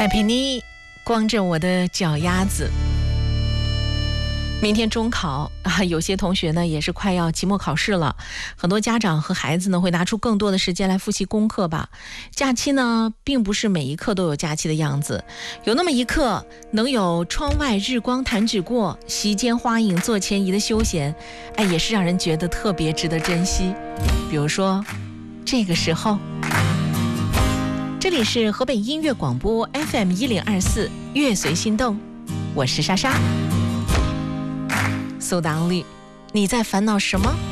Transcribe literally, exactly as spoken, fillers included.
爱陪你光着我的脚丫子。明天中考啊，有些同学呢也是快要期末考试了，很多家长和孩子呢会拿出更多的时间来复习功课吧。假期呢并不是每一刻都有假期的样子，有那么一刻能有窗外日光弹指过，席间花影坐前移的休闲，哎，也是让人觉得特别值得珍惜。比如说这个时候，这里是河北音乐广播 F M 一零二四乐随心动，我是莎莎。苏打绿，你在烦恼什么？